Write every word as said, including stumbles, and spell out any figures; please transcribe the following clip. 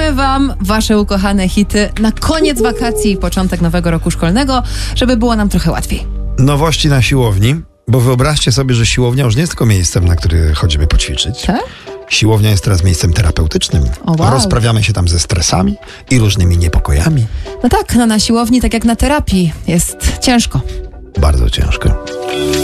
puścimy wam wasze ukochane hity na koniec wakacji i początek nowego roku szkolnego, żeby było nam trochę łatwiej. Nowości na siłowni, bo wyobraźcie sobie, że siłownia już nie jest tylko miejscem, na który chodzimy poćwiczyć. Tak? Siłownia jest teraz miejscem terapeutycznym. O, wow. Rozprawiamy się tam ze stresami i różnymi niepokojami. No tak, no na siłowni, tak jak na terapii, jest ciężko. Bardzo ciężko.